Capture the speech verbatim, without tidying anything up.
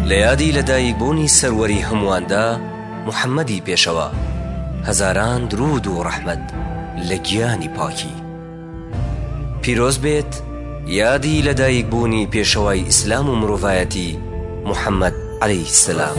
لە یادی لەدایکبوونی سەروەری هەموواندا محەممەدی پێشەوە، هەزاران درود و ڕەحمەت لە گیانی پاکی. پیرۆز بێت یادی لەدایکبوونی پێشەوای ئیسلام و مرۆڤایەتی محەممەد عەلەیهی سەلام.